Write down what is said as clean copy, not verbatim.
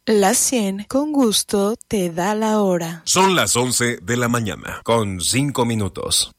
La 100 con gusto te da la hora. Son las 11 de la mañana, con 5 minutos.